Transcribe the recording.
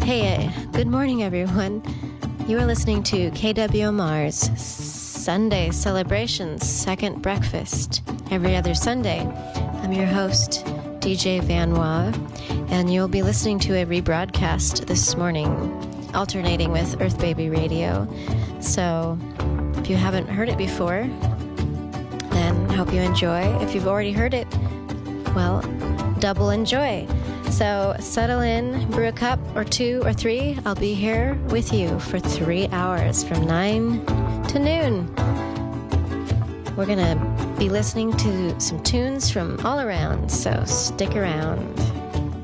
Hey, good morning, everyone. You are listening to KWMR's Sunday Celebrations Second Breakfast every other Sunday. I'm your host, DJ Van Wa, and you'll be listening to a rebroadcast this morning, alternating with Earth Baby Radio. So, if you haven't heard it before, then I hope you enjoy. If you've already heard it, well, double enjoy. So settle in, brew a cup or two or three. I'll be here with you for 3 hours from 9 to noon. We're going to be listening to some tunes from all around, so stick around.